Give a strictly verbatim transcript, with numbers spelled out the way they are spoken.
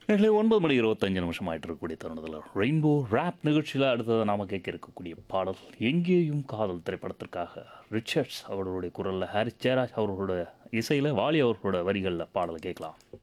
நேர்களே ஒன்பது மணி இருபத்தஞ்சு நிமிஷம் ஆயிட்டு இருக்கக்கூடிய தருணத்தில் ரெயின்போ ரேப் நிகழ்ச்சியில் அடுத்தது நாம கேட்க இருக்கக்கூடிய பாடல் எங்கேயும் காதல் திரைப்படத்திற்காக ரிச்சர்ட்ஸ் அவர்களுடைய குரலில் ஹாரிஸ் ஜெயராஜ் அவர்களோட இசையில் வாலி அவர்களோட வரிகளில் பாடலை கேட்கலாம்.